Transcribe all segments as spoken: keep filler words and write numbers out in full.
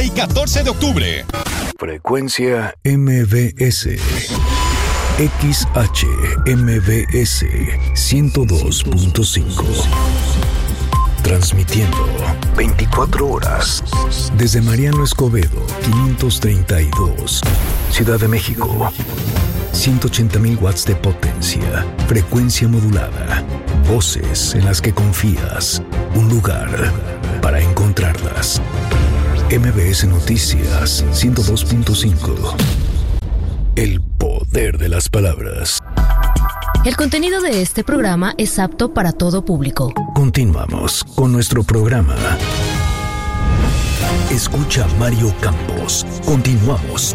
y catorce de octubre. Frecuencia M B S. X H M B S ciento dos punto cinco. Transmitiendo veinticuatro horas desde Mariano Escobedo, quinientos treinta y dos, Ciudad de México. ciento ochenta mil watts de potencia, frecuencia modulada, voces en las que confías, un lugar para encontrarlas. M B S Noticias ciento dos punto cinco. El poder de las palabras. El contenido de este programa es apto para todo público. Continuamos con nuestro programa. Escucha a Mario Campos. Continuamos.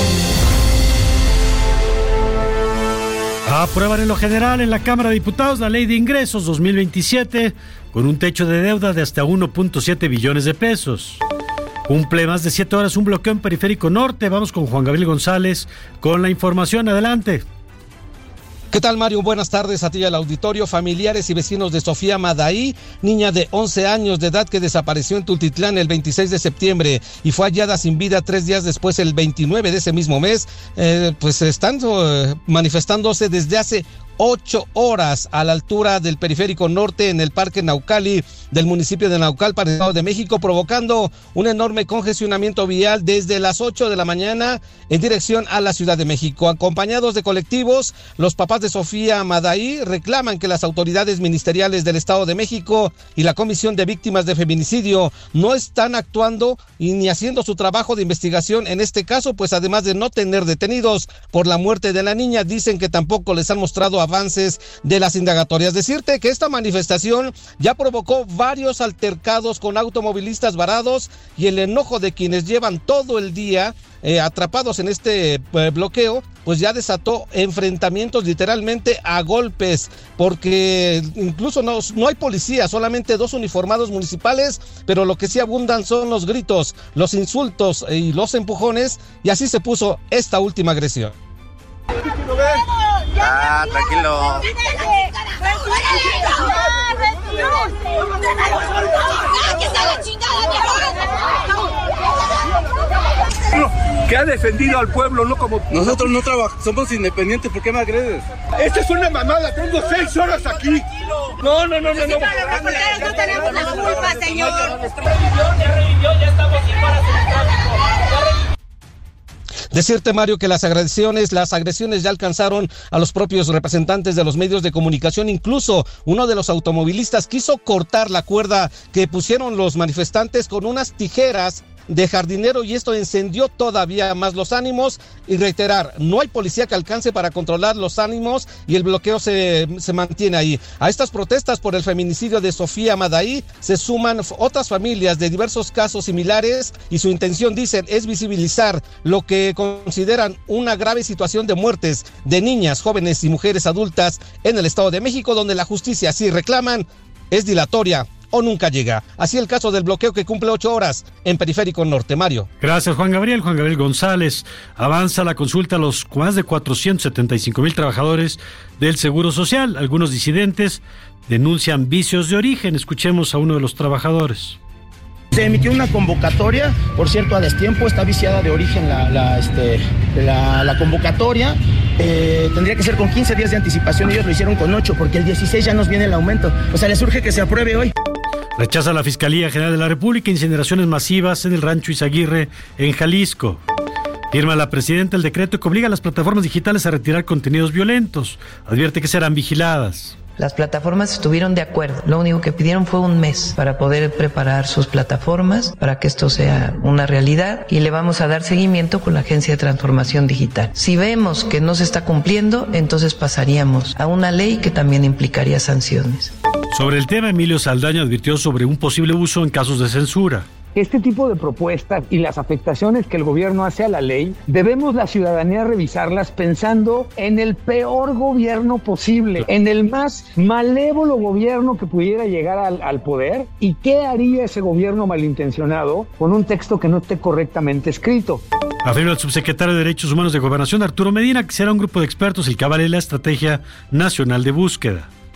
Aprueban en lo general en la Cámara de Diputados la Ley de Ingresos dos mil veintisiete con un techo de deuda de hasta uno punto siete billones de pesos. Cumple más de siete horas un bloqueo en Periférico Norte. Vamos con Juan Gabriel González con la información. Adelante. ¿Qué tal, Mario? Buenas tardes a ti y al auditorio. Familiares y vecinos de Sofía Madaí, niña de once años de edad que desapareció en Tultitlán el veintiséis de septiembre y fue hallada sin vida tres días después, el veintinueve de ese mismo mes, eh, pues están eh, manifestándose desde hace ocho horas a la altura del Periférico Norte en el Parque Naucali del municipio de Naucalpan, Estado de México, provocando un enorme congestionamiento vial desde las ocho de la mañana en dirección a la Ciudad de México. Acompañados de colectivos, los papás de Sofía Madaí reclaman que las autoridades ministeriales del Estado de México y la Comisión de Víctimas de Feminicidio no están actuando y ni haciendo su trabajo de investigación en este caso, pues además de no tener detenidos por la muerte de la niña, dicen que tampoco les han mostrado avances de las indagatorias. Decirte que esta manifestación ya provocó varios altercados con automovilistas varados y el enojo de quienes llevan todo el día eh, atrapados en este eh, bloqueo, pues ya desató enfrentamientos literalmente a golpes, porque incluso no, no hay policía, solamente dos uniformados municipales, pero lo que sí abundan son los gritos, los insultos y los empujones, y así se puso esta última agresión. Ah, tranquilo. Que ha defendido al pueblo, no como... Nosotros no trabajamos, somos independientes, ¿por qué me agredes? Esta es una mamada, tengo seis horas aquí. No, no, no, no, no. Los reporteros no tenemos la culpa, señor. Ya revivió, ya estamos sin horas en tráfico. Decirte, Mario, que las agresiones, las agresiones ya alcanzaron a los propios representantes de los medios de comunicación. Incluso uno de los automovilistas quiso cortar la cuerda que pusieron los manifestantes con unas tijeras de jardinero y esto encendió todavía más los ánimos. Y reiterar, no hay policía que alcance para controlar los ánimos y el bloqueo se, se mantiene ahí. A estas protestas por el feminicidio de Sofía Madaí se suman otras familias de diversos casos similares y su intención, dicen, es visibilizar lo que consideran una grave situación de muertes de niñas, jóvenes y mujeres adultas en el Estado de México, donde la justicia, sí reclaman, es dilatoria o nunca llega. Así el caso del bloqueo que cumple ocho horas en Periférico Norte. Mario. Gracias, Juan Gabriel. Juan Gabriel González. Avanza la consulta a los más de cuatrocientos setenta y cinco mil trabajadores del Seguro Social. Algunos disidentes denuncian vicios de origen. Escuchemos a uno de los trabajadores. Se emitió una convocatoria, por cierto, a destiempo, está viciada de origen la, la, este, la, la convocatoria. Eh, tendría que ser con quince días de anticipación, ellos lo hicieron con ocho, porque el dieciséis ya nos viene el aumento. O sea, les urge que se apruebe hoy. Rechaza la Fiscalía General de la República incineraciones masivas en el Rancho Izaguirre, en Jalisco. Firma la presidenta el decreto que obliga a las plataformas digitales a retirar contenidos violentos. Advierte que serán vigiladas. Las plataformas estuvieron de acuerdo. Lo único que pidieron fue un mes para poder preparar sus plataformas, para que esto sea una realidad, y le vamos a dar seguimiento con la Agencia de Transformación Digital. Si vemos que no se está cumpliendo, entonces pasaríamos a una ley que también implicaría sanciones. Sobre el tema, Emilio Saldaña advirtió sobre un posible uso en casos de censura. Este tipo de propuestas y las afectaciones que el gobierno hace a la ley, debemos la ciudadanía revisarlas pensando en el peor gobierno posible, en el más malévolo gobierno que pudiera llegar al, al poder, y qué haría ese gobierno malintencionado con un texto que no esté correctamente escrito. Afirma el subsecretario de Derechos Humanos de Gobernación, Arturo Medina, que será un grupo de expertos el que avale la Estrategia Nacional de Búsqueda.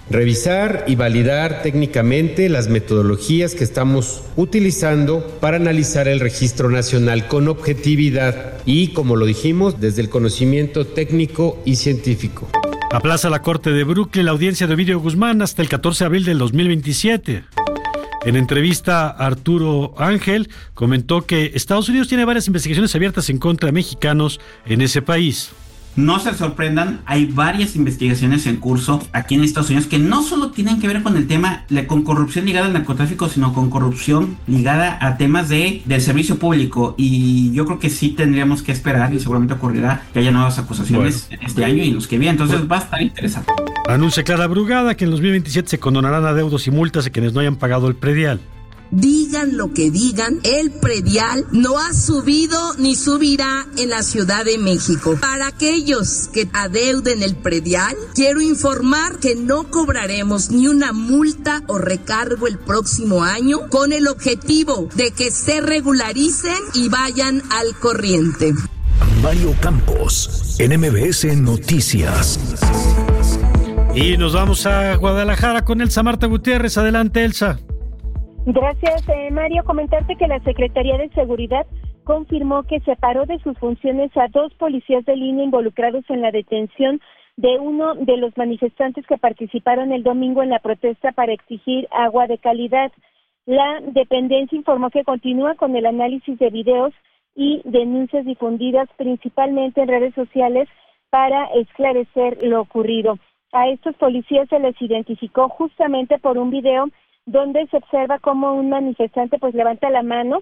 Revisar y validar técnicamente las metodologías que estamos utilizando para analizar el registro nacional con objetividad y, como lo dijimos, desde el conocimiento técnico y científico. Aplaza la Corte de Brooklyn la audiencia de Ovidio Guzmán hasta el catorce de abril del dos mil veintisiete. En entrevista, Arturo Ángel comentó que Estados Unidos tiene varias investigaciones abiertas en contra de mexicanos en ese país. No se sorprendan, hay varias investigaciones en curso aquí en Estados Unidos que no solo tienen que ver con el tema, con corrupción ligada al narcotráfico, sino con corrupción ligada a temas de, del servicio público. Y yo creo que sí tendríamos que esperar, y seguramente ocurrirá, que haya nuevas acusaciones bueno. este año y los que vienen. Entonces bueno. va a estar interesante. Anuncia Clara Brugada que en dos mil veintisiete se condonarán adeudos y multas a quienes no hayan pagado el predial. Digan lo que digan, el predial no ha subido ni subirá en la Ciudad de México. Para aquellos que adeuden el predial, quiero informar que no cobraremos ni una multa o recargo el próximo año con el objetivo de que se regularicen y vayan al corriente. Mario Campos, en M B S Noticias. Y nos vamos a Guadalajara con Elsa Marta Gutiérrez. Adelante, Elsa. Gracias, eh, Mario. Comentarte que la Secretaría de Seguridad confirmó que separó de sus funciones a dos policías de línea involucrados en la detención de uno de los manifestantes que participaron el domingo en la protesta para exigir agua de calidad. La dependencia informó que continúa con el análisis de videos y denuncias difundidas principalmente en redes sociales para esclarecer lo ocurrido. A estos policías se les identificó justamente por un video donde se observa cómo un manifestante pues levanta la mano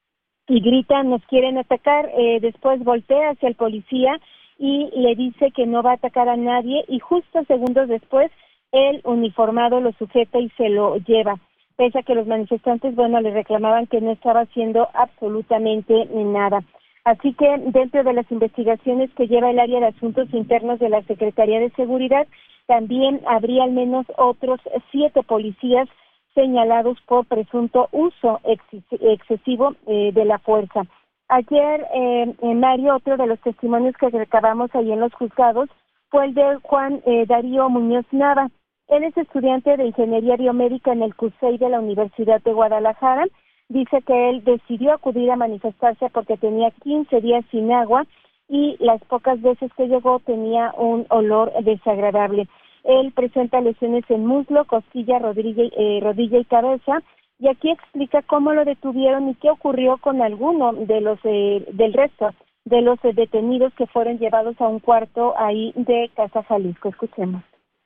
y grita, nos quieren atacar, eh, después voltea hacia el policía y le dice que no va a atacar a nadie, y justo segundos después el uniformado lo sujeta y se lo lleva, pese a que los manifestantes, bueno, le reclamaban que no estaba haciendo absolutamente nada. Así que dentro de las investigaciones que lleva el área de asuntos internos de la Secretaría de Seguridad, también habría al menos otros siete policías señalados por presunto uso ex- excesivo eh, de la fuerza. Ayer, eh, en Mario, otro de los testimonios que recabamos ahí en los juzgados fue el de Juan eh, Darío Muñoz Nava. Él es estudiante de Ingeniería Biomédica en el C U S E I de la Universidad de Guadalajara. Dice que él decidió acudir a manifestarse porque tenía quince días sin agua y las pocas veces que llegó tenía un olor desagradable. Él presenta lesiones en muslo, costilla, rodilla, eh, rodilla y cabeza, y aquí explica cómo lo detuvieron y qué ocurrió con alguno de los eh, del resto de los eh, detenidos que fueron llevados a un cuarto ahí de Casa Jalisco. Escuchemos.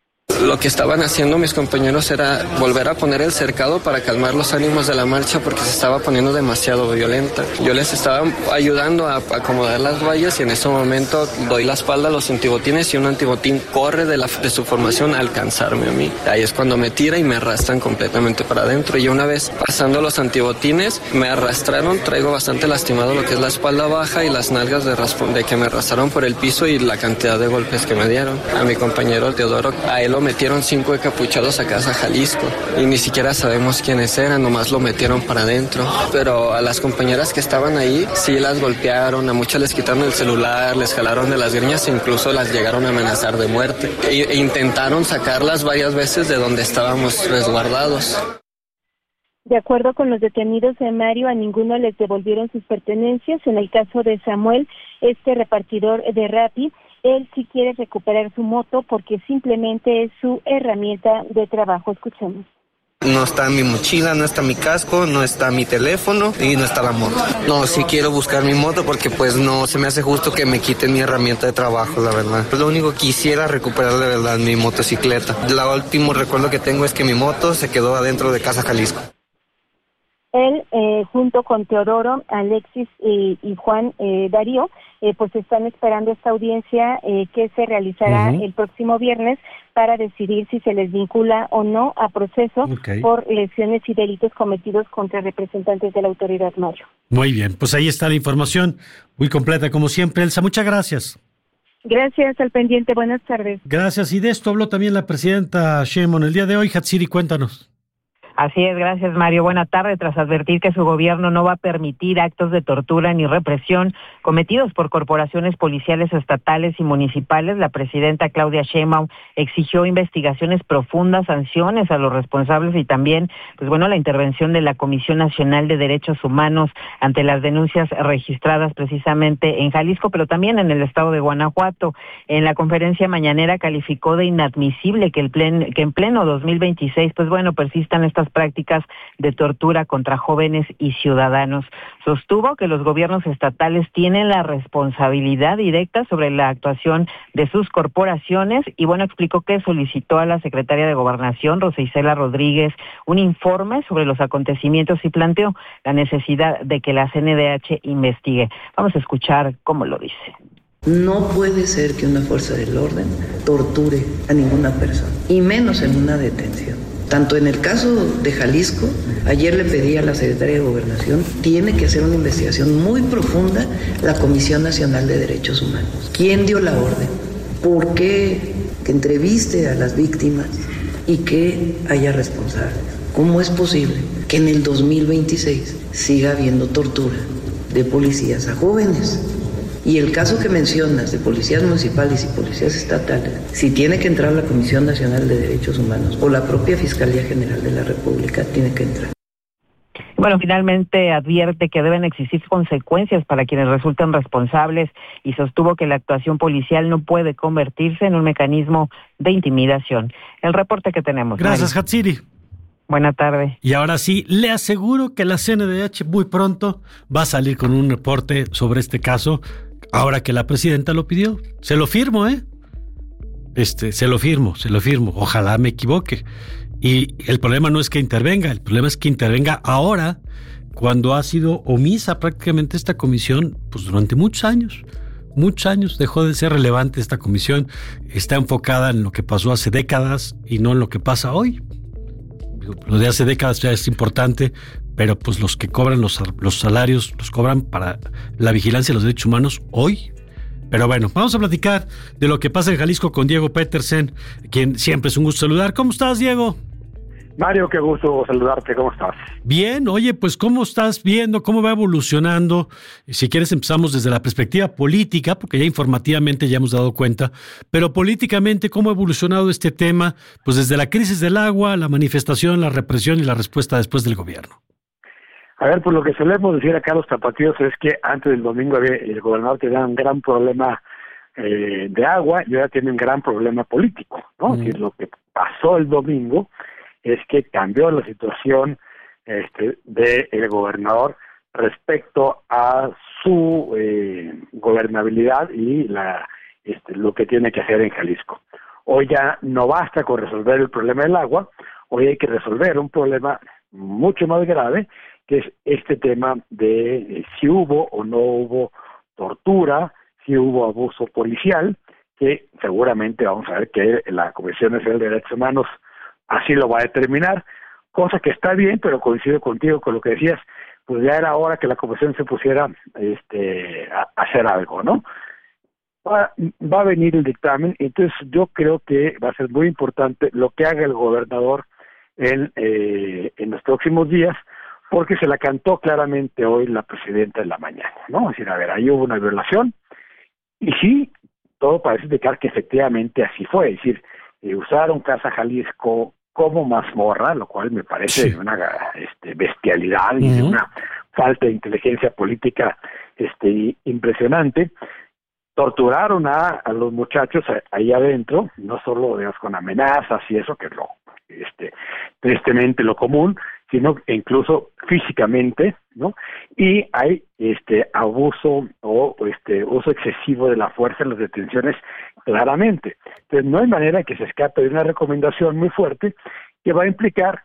Lo que estaban haciendo mis compañeros era volver a poner el cercado para calmar los ánimos de la marcha porque se estaba poniendo demasiado violenta. Yo les estaba ayudando a acomodar las vallas y en ese momento doy la espalda a los antibotines y un antibotín corre de, la, de su formación a alcanzarme a mí. Ahí es cuando me tira y me arrastran completamente para adentro. Y una vez pasando los antibotines, me arrastraron, traigo bastante lastimado lo que es la espalda baja y las nalgas de, raspo, de que me arrastraron por el piso y la cantidad de golpes que me dieron. A mi compañero Teodoro, a él lo metieron cinco encapuchados a Casa Jalisco y ni siquiera sabemos quiénes eran, nomás lo metieron para adentro. Pero a las compañeras que estaban ahí sí las golpearon, a muchas les quitaron el celular, les jalaron de las greñas e incluso las llegaron a amenazar de muerte. E, e intentaron sacarlas varias veces de donde estábamos resguardados. De acuerdo con los detenidos de Mario, a ninguno les devolvieron sus pertenencias. En el caso de Samuel, este repartidor de Rappi, él sí quiere recuperar su moto porque simplemente es su herramienta de trabajo. Escuchemos. No está mi mochila, no está mi casco, no está mi teléfono y no está la moto. No, sí quiero buscar mi moto porque pues no se me hace justo que me quiten mi herramienta de trabajo, la verdad. Pues lo único que quisiera recuperar de verdad mi motocicleta. El último recuerdo que tengo es que mi moto se quedó adentro de Casa Jalisco. Él, eh, junto con Teodoro, Alexis y, y Juan eh, Darío, eh, pues están esperando esta audiencia eh, que se realizará uh-huh. el próximo viernes para decidir si se les vincula o no a proceso okay. por lesiones y delitos cometidos contra representantes de la autoridad, Mario. Muy bien, pues ahí está la información, muy completa como siempre. Elsa, muchas gracias. Gracias, al pendiente, buenas tardes. Gracias, y de esto habló también la presidenta Sheinbaum el día de hoy. Hatsiri, cuéntanos. Así es, gracias Mario. Buena tarde. Tras advertir que su gobierno no va a permitir actos de tortura ni represión cometidos por corporaciones policiales estatales y municipales, la presidenta Claudia Sheinbaum exigió investigaciones profundas, sanciones a los responsables y también, pues bueno, la intervención de la Comisión Nacional de Derechos Humanos ante las denuncias registradas precisamente en Jalisco, pero también en el estado de Guanajuato. En la conferencia mañanera calificó de inadmisible que el plen, que en pleno dos mil veintiséis, pues bueno, persistan estas prácticas de tortura contra jóvenes y ciudadanos. Sostuvo que los gobiernos estatales tienen la responsabilidad directa sobre la actuación de sus corporaciones y bueno, explicó que solicitó a la secretaria de Gobernación, Rosa Isela Rodríguez, un informe sobre los acontecimientos y planteó la necesidad de que la C N D H investigue. Vamos a escuchar cómo lo dice. No puede ser que una fuerza del orden torture a ninguna persona, y menos en una detención. Tanto en el caso de Jalisco, ayer le pedí a la Secretaría de Gobernación, tiene que hacer una investigación muy profunda la Comisión Nacional de Derechos Humanos. ¿Quién dio la orden? ¿Por qué? Que entreviste a las víctimas y que haya responsables. ¿Cómo es posible que en el dos mil veintiséis siga habiendo tortura de policías a jóvenes? Y el caso que mencionas de policías municipales y policías estatales, si tiene que entrar la Comisión Nacional de Derechos Humanos o la propia Fiscalía General de la República, tiene que entrar. Bueno, finalmente advierte que deben existir consecuencias para quienes resulten responsables y sostuvo que la actuación policial no puede convertirse en un mecanismo de intimidación. El reporte que tenemos. Gracias, Hatsiri. Buena tarde. Y ahora sí, le aseguro que la C N D H muy pronto va a salir con un reporte sobre este caso, ahora que la presidenta lo pidió. Se lo firmo, ¿eh? Este, se lo firmo, se lo firmo. Ojalá me equivoque. Y el problema no es que intervenga, el problema es que intervenga ahora, cuando ha sido omisa prácticamente esta comisión, pues durante muchos años. Muchos años dejó de ser relevante esta comisión. Está enfocada en lo que pasó hace décadas y no en lo que pasa hoy. Lo de hace décadas ya es importante, pero pues los que cobran los, los salarios los cobran para la vigilancia de los derechos humanos hoy. Pero bueno, vamos a platicar de lo que pasa en Jalisco con Diego Petersen, quien siempre es un gusto saludar. ¿Cómo estás, Diego? Mario, qué gusto saludarte, ¿cómo estás? Bien, oye, pues ¿cómo estás viendo, cómo va evolucionando? Si quieres empezamos desde la perspectiva política, porque ya informativamente ya hemos dado cuenta, pero políticamente, ¿cómo ha evolucionado este tema? Pues desde la crisis del agua, la manifestación, la represión y la respuesta después del gobierno. A ver, pues lo que solemos decir acá los tapatíos es que antes del domingo había, el gobernador tenía un gran problema eh, de agua y ahora tiene un gran problema político, ¿no? Mm. Es decir, lo que pasó el domingo es que cambió la situación este, del gobernador respecto a su eh, gobernabilidad y la este, lo que tiene que hacer en Jalisco. Hoy ya no basta con resolver el problema del agua, hoy hay que resolver un problema mucho más grave, que es este tema de eh, si hubo o no hubo tortura, si hubo abuso policial, que seguramente vamos a ver que la Comisión Nacional de Derechos Humanos así lo va a determinar, cosa que está bien, pero coincido contigo con lo que decías, pues ya era hora que la Comisión se pusiera este, a, a hacer algo, ¿no? Va, va a venir el dictamen, entonces yo creo que va a ser muy importante lo que haga el gobernador en, eh, en los próximos días, porque se la cantó claramente hoy la presidenta en la mañana, ¿no? Es decir, a ver, ahí hubo una violación, y sí, todo parece indicar que efectivamente así fue, es decir, eh, usaron Casa Jalisco como mazmorra, lo cual me parece sí. una este, bestialidad uh-huh. y de una falta de inteligencia política este, impresionante. Torturaron a, a los muchachos ahí adentro, no solo digamos, con amenazas y eso, que es lo este, tristemente lo común, sino incluso físicamente, ¿no? Y hay este abuso o este uso excesivo de la fuerza en las detenciones claramente. Entonces no hay manera que se escape de una recomendación muy fuerte que va a implicar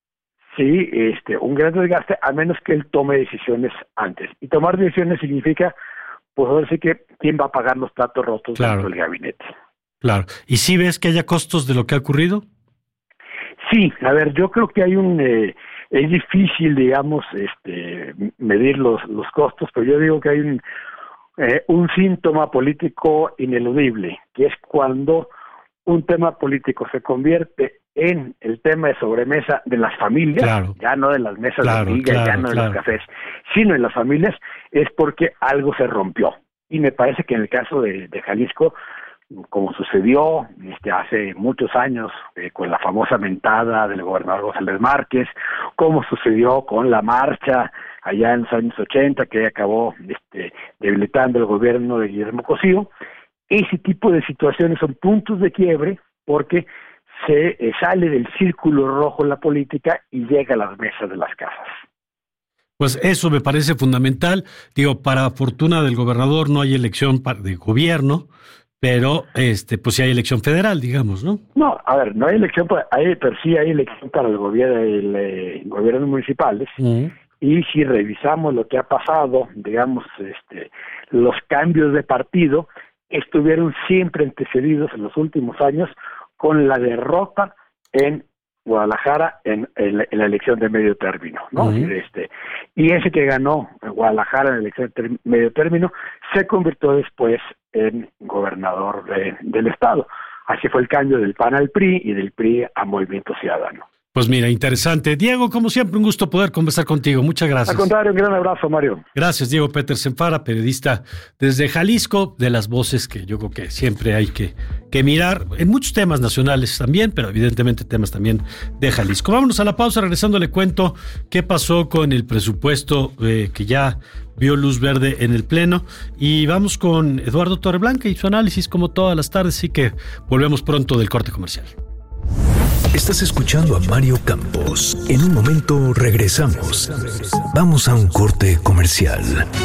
sí este un gran desgaste, a menos que él tome decisiones antes. Y tomar decisiones significa, pues ahora sí que quién va a pagar los platos rotos claro. dentro del gabinete. Claro. ¿Y si ves que haya costos de lo que ha ocurrido? Sí, a ver, yo creo que hay un eh, es difícil, digamos, este, medir los los costos, pero yo digo que hay un eh, un síntoma político ineludible, que es cuando un tema político se convierte en el tema de sobremesa de las familias, claro. ya no de las mesas claro, de orilla, claro, ya no de claro. los cafés, sino en las familias, es porque algo se rompió. Y me parece que en el caso de, de Jalisco, como sucedió este, hace muchos años eh, con la famosa mentada del gobernador González Márquez, como sucedió con la marcha allá en los años ochenta que acabó este, debilitando el gobierno de Guillermo Cosío, ese tipo de situaciones son puntos de quiebre porque se eh, sale del círculo rojo en la política y llega a las mesas de las casas. Pues eso me parece fundamental. Digo, para fortuna del gobernador no hay elección de gobierno, pero este, pues sí hay elección federal, digamos, ¿no? No, a ver, no hay elección, hay, pero sí hay elección para el gobierno, el eh, gobiernos municipales. Uh-huh. Y si revisamos lo que ha pasado, digamos, este, los cambios de partido estuvieron siempre antecedidos en los últimos años con la derrota en Guadalajara en, en, la, en la elección de medio término, ¿no? Uh-huh. Este, y ese que ganó Guadalajara en la elección de ter- medio término se convirtió después en gobernador de, del estado. Así fue el cambio del P A N al P R I y del P R I a Movimiento Ciudadano. Pues mira, interesante. Diego, como siempre, un gusto poder conversar contigo. Muchas gracias. Al contrario, un gran abrazo, Mario. Gracias, Diego Petersen Fara, periodista desde Jalisco, de las voces que yo creo que siempre hay que, que mirar en muchos temas nacionales también, pero evidentemente temas también de Jalisco. Vámonos a la pausa, regresando le cuento qué pasó con el presupuesto eh, que ya vio luz verde en el Pleno, y vamos con Eduardo Torreblanca y su análisis como todas las tardes, así que volvemos pronto del corte comercial. Estás escuchando a Mario Campos. En un momento regresamos. Vamos a un corte comercial.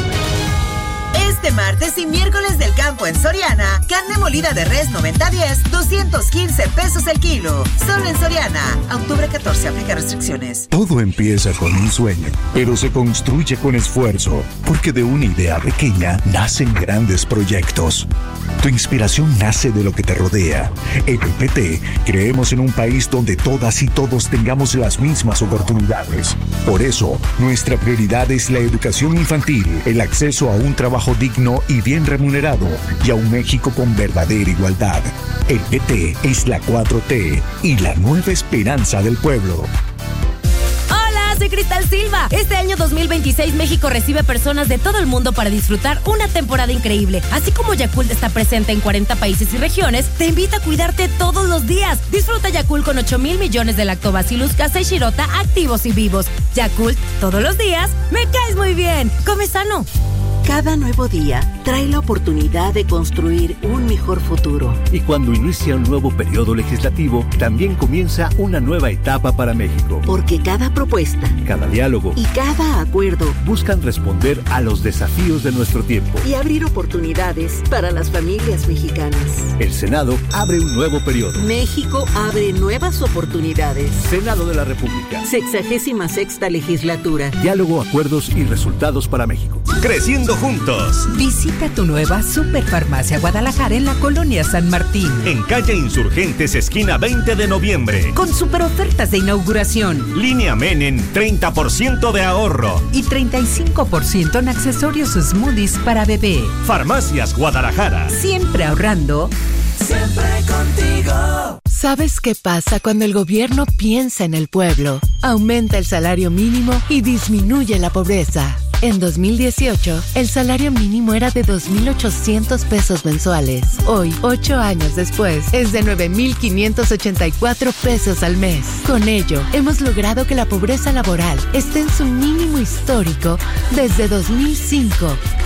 Este martes y miércoles del campo en Soriana, carne molida de res noventa diez, doscientos quince pesos el kilo. Solo en Soriana. Octubre catorce, aplica restricciones. Todo empieza con un sueño, pero se construye con esfuerzo, porque de una idea pequeña nacen grandes proyectos. Tu inspiración nace de lo que te rodea. En el P T creemos en un país donde todas y todos tengamos las mismas oportunidades. Por eso, nuestra prioridad es la educación infantil, el acceso a un trabajo digno y bien remunerado, y a un México con verdadera igualdad. El P T es la cuatro T y la nueva esperanza del pueblo. Soy Cristal Silva. Este año dos mil veintiséis México recibe personas de todo el mundo para disfrutar una temporada increíble. Así como Yakult está presente en cuarenta países y regiones, te invita a cuidarte todos los días. Disfruta Yakult con ocho mil millones de Lactobacillus casei shirota activos y vivos. Yakult, todos los días, me caes muy bien. Come sano. Cada nuevo día trae la oportunidad de construir un mejor futuro. Y cuando inicia un nuevo periodo legislativo, también comienza una nueva etapa para México. Porque cada propuesta, cada diálogo y cada acuerdo buscan responder a los desafíos de nuestro tiempo y abrir oportunidades para las familias mexicanas. El Senado abre un nuevo periodo. México abre nuevas oportunidades. Senado de la República. Sexagésima sexta legislatura. Diálogo, acuerdos y resultados para México. Creciendo juntos. Visita tu nueva Superfarmacia Guadalajara en la colonia San Martín. En calle Insurgentes, esquina veinte de noviembre. Con super ofertas de inauguración. Línea Men en treinta por ciento de ahorro. Y treinta y cinco por ciento en accesorios smoothies para bebé. Farmacias Guadalajara. Siempre ahorrando. Siempre contigo. ¿Sabes qué pasa cuando el gobierno piensa en el pueblo? Aumenta el salario mínimo y disminuye la pobreza. En dos mil dieciocho, el salario mínimo era de dos mil ochocientos pesos mensuales. Hoy, ocho años después, es de nueve mil quinientos ochenta y cuatro pesos al mes. Con ello, hemos logrado que la pobreza laboral esté en su mínimo histórico desde dos mil cinco.